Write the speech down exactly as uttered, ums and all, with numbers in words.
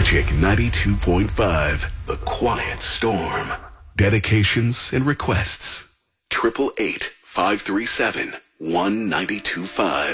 Magic ninety-two point five, The Quiet Storm. Dedications and requests. Triple eight five three seven one nine two five.